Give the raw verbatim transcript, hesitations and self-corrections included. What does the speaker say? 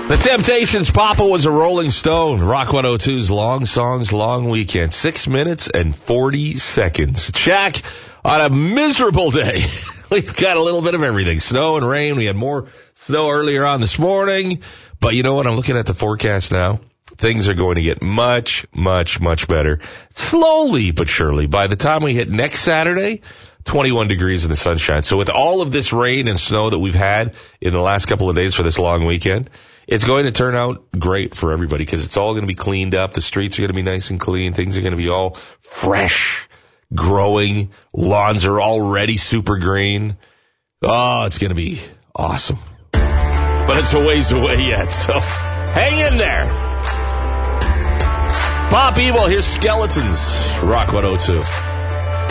The Temptations, Papa Was a Rolling Stone. Rock one oh two's Long Songs, Long Weekend. Six minutes and forty seconds. Shaq, on a miserable day, we've got a little bit of everything. Snow and rain. We had more snow earlier on this morning. But you know what? I'm looking at the forecast now. Things are going to get much, much, much better. Slowly but surely. By the time we hit next Saturday, twenty-one degrees in the sunshine. So with all of this rain and snow that we've had in the last couple of days for this long weekend, it's going to turn out great for everybody because it's all going to be cleaned up. The streets are going to be nice and clean. Things are going to be all fresh, growing. Lawns are already super green. Oh, it's going to be awesome. But it's a ways away yet, so hang in there. Pop Evil, here's Skeletons. Rock one oh two.